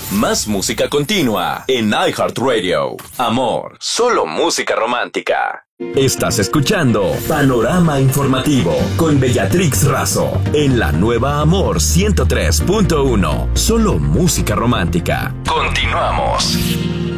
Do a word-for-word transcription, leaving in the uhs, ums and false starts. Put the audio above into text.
Más música continua en iHeartRadio. Amor, solo música romántica. Estás escuchando Panorama Informativo con Bellatrix Razo en la nueva Amor ciento tres punto uno. Solo música romántica. Continuamos.